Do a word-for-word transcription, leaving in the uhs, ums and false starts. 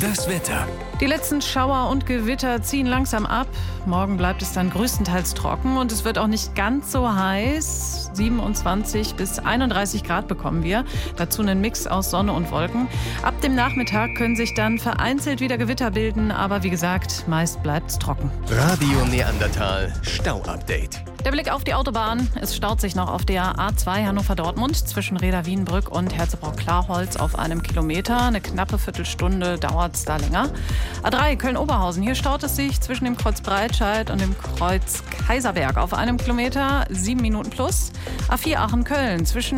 Das Wetter. Die letzten Schauer und Gewitter ziehen langsam ab. Morgen bleibt es dann größtenteils trocken und es wird auch nicht ganz so heiß. siebenundzwanzig bis einunddreißig Grad bekommen wir. Dazu einen Mix aus Sonne und Wolken. Ab dem Nachmittag können sich dann vereinzelt wieder Gewitter bilden, aber wie gesagt, meist bleibt es trocken. Radio Neandertal Stau-Update. Der Blick auf die Autobahn. Es staut sich noch auf der A zwei Hannover-Dortmund zwischen Reda-Wienbrück und Herzebrock-Klarholz auf einem Kilometer. Eine knappe Viertelstunde dauert es da länger. A drei Köln-Oberhausen. Hier staut es sich zwischen dem Kreuz Breitscheid und dem Kreuz Kaiserberg auf einem Kilometer. Sieben Minuten plus. A vier Aachen-Köln zwischen